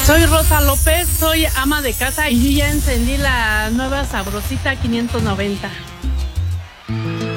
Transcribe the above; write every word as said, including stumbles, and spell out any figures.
Soy Rosa López, soy ama de casa y yo ya encendí la nueva Sabrosita quinientos noventa.